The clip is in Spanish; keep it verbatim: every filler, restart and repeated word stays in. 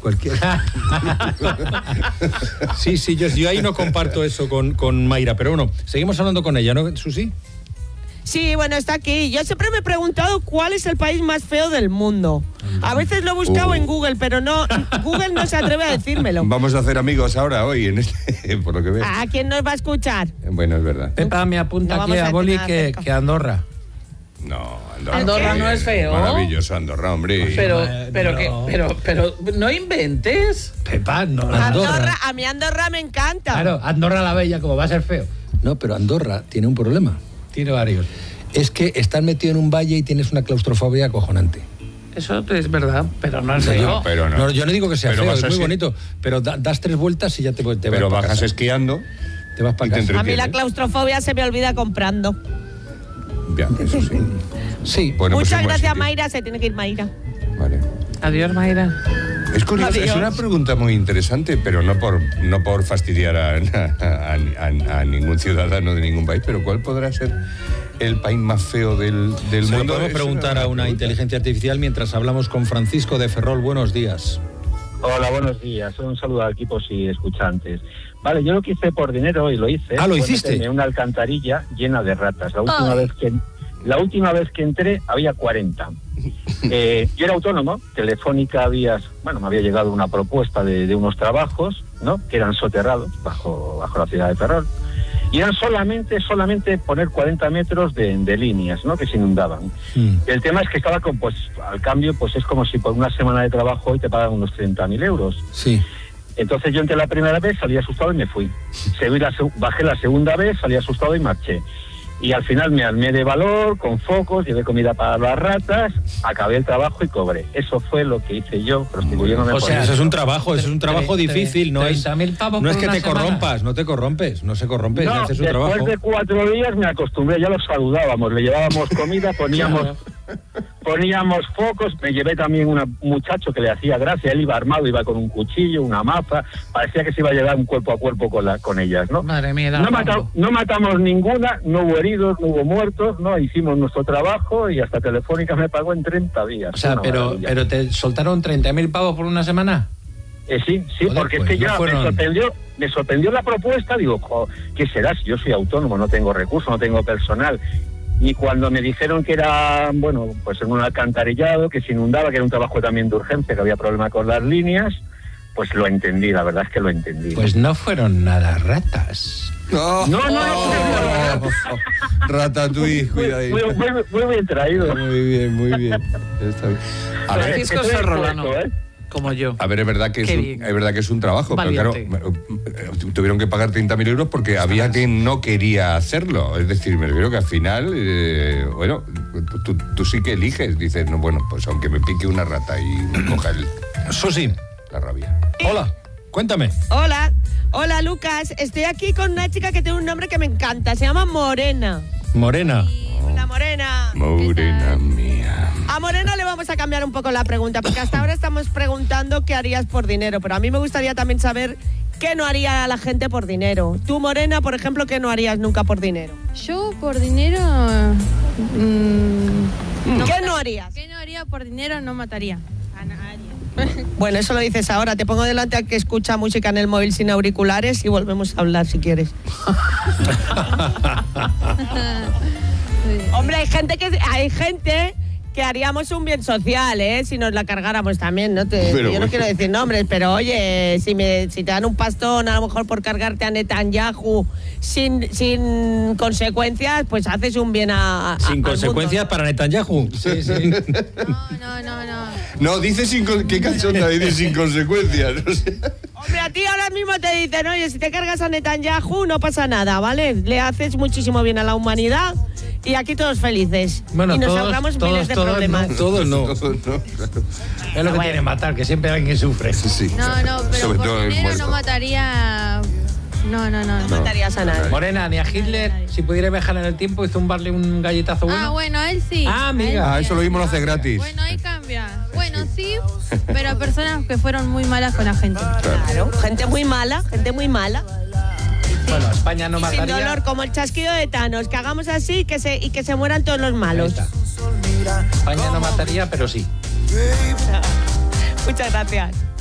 cualquiera. Sí, sí, yo, yo ahí no comparto eso con, con Mayra, pero bueno, seguimos hablando con ella, ¿no, Susi? Sí, bueno, está aquí. Yo siempre me he preguntado cuál es el país más feo del mundo. A veces lo he buscado uh. en Google, pero no, Google no se atreve a decírmelo. Vamos a hacer amigos ahora, hoy, en este, por lo que veo. ¿A quién nos va a escuchar? Bueno, es verdad. Pepa me apunta no aquí a, a Boli que, que Andorra. No, Andorra, Andorra no es feo. Maravilloso Andorra, hombre. Pero, pero, que, pero, pero, no inventes. Pepa, no. Andorra. Andorra, a mí Andorra me encanta. Claro, Andorra la Bella, como va a ser feo. No, pero Andorra tiene un problema. Tiene varios. Es que estás metido en un valle y tienes una claustrofobia acojonante. Eso es verdad, pero no es feo. No, pero no. No, yo no digo que sea pero feo, es muy así. bonito, pero da, das tres vueltas y ya te, te vas para Pero bajas casa. esquiando. Te vas para casa. A mí la claustrofobia se me olvida comprando. Ya, eso sí. Sí. Bueno, Muchas pues gracias, Mayra. Se tiene que ir Mayra. Vale. Adiós, Mayra. Es curioso, Adiós. Es una pregunta muy interesante, pero no por no por fastidiar a, a, a, a ningún ciudadano de ningún país, pero ¿cuál podrá ser el país más feo del, del Se mundo? Lo podemos preguntar una a una pregunta. inteligencia artificial mientras hablamos con Francisco de Ferrol. Buenos días. Hola, buenos días. Un saludo a equipos y escuchantes. Vale, yo lo que hice por dinero y lo hice. Ah, ¿lo hiciste? En una alcantarilla llena de ratas. La última Ay. vez que la última vez que entré había cuarenta. Eh, yo era autónomo. Telefónica había, bueno, me había llegado una propuesta de, de unos trabajos, ¿no? Que eran soterrados bajo bajo la ciudad de Ferrol. Y eran solamente, solamente poner cuarenta metros de, de líneas, ¿no? Que se inundaban. Mm. El tema es que estaba con, pues, al cambio, pues es como si por una semana de trabajo hoy te pagan unos treinta mil euros. Sí. Entonces yo entré la primera vez, salí asustado y me fui. Seguí la, bajé la segunda vez, salí asustado y marché. Y al final me armé de valor, con focos, llevé comida para las ratas, acabé el trabajo y cobré. Eso fue lo que hice yo, prostituyéndome. O sea, eso es un trabajo, eso es un trabajo tre, difícil, no es, no es que te semana. corrompas, no te corrompes, no se corrompe, no, haces un después trabajo. de cuatro días me acostumbré, ya los saludábamos, le llevábamos comida, poníamos... Claro. Poníamos focos, me llevé también un muchacho que le hacía gracia, él iba armado, iba con un cuchillo, una maza, parecía que se iba a llevar un cuerpo a cuerpo con, la, con ellas, ¿no? Madre mía, no, mata, no matamos ninguna, no hubo heridos, no hubo muertos, no, hicimos nuestro trabajo y hasta Telefónica me pagó en treinta días. O sea, pero, pero te soltaron treinta mil pavos por una semana. Eh, sí, sí, Joder, porque pues es que ya no fueron... me sorprendió, me sorprendió la propuesta, digo, jo, ¿qué será si yo soy autónomo, no tengo recursos, no tengo personal? Y cuando me dijeron que era, bueno, pues en un alcantarillado, que se inundaba, que era un trabajo también de urgencia, que había problema con las líneas, pues lo entendí, la verdad es que lo entendí. Pues no fueron nada ratas. No, no, no, no. no, no. Ratatouille, cuidadito. Muy, muy, muy, muy bien traído. Muy bien, muy bien. Está bien. A ver, Francisco Ferrolano, ¿eh? Como yo. A ver, es verdad que, es un, es, verdad que es un trabajo, Valiente. Pero claro, tuvieron que pagar treinta mil euros porque había quien no quería hacerlo. Es decir, me refiero que al final, eh, bueno, tú, tú sí que eliges. Dices, no, bueno, pues aunque me pique una rata y me coja el... Susi. La rabia. Hola, cuéntame. Hola, hola Lucas. Estoy aquí con una chica que tiene un nombre que me encanta. Se llama Morena. Morena. Hola, Morena. Morena mía. A Morena le vamos a cambiar un poco la pregunta, porque hasta ahora estamos preguntando qué harías por dinero, pero a mí me gustaría también saber qué no haría la gente por dinero. Tú, Morena, por ejemplo, ¿qué no harías nunca por dinero? Yo por dinero... Mmm, no ¿Qué no harías? ¿Qué no haría por dinero? No mataría a nadie. Bueno, eso lo dices ahora. Te pongo delante al que escucha música en el móvil sin auriculares y volvemos a hablar si quieres. Hombre, hay gente que hay gente que haríamos un bien social, ¿eh? Si nos la cargáramos también, ¿no? Te, yo bueno. no quiero decir nombres, pero oye, si me si te dan un pastón a lo mejor por cargarte a Netanyahu sin sin consecuencias, pues haces un bien a, a sin consecuencias mundo. Para Netanyahu. Sí, sí. No, no, no, no. No, dice sin qué cachonda dice sin consecuencias. No sé. Hombre, a ti ahora mismo te dicen, oye, si te cargas a Netanyahu no pasa nada, ¿vale? Le haces muchísimo bien a la humanidad. Y aquí todos felices. Bueno, y nos todos, ahorramos todos, miles de todos problemas. No, todos no. Todos no, claro. Es lo que bueno. tiene matar, que siempre hay alguien que sufre. Sí, no, no, pero sobre por todo dinero no mataría... No, no, no. No, no matarías a nadie. Morena, ni a Hitler, si pudiera viajar en el tiempo y zumbarle un galletazo bueno. Ah, bueno, a él sí. Ah, amiga. Ah, eso lo mismo lo hace gratis. Bueno, ahí cambia. Bueno, sí, pero personas que fueron muy malas con la gente. Claro, claro. Gente muy mala, gente muy mala. Bueno, España no mataría. Sin dolor, como el chasquido de Thanos, que hagamos así que se, y que se mueran todos los malos. España no mataría, pero sí. Muchas gracias.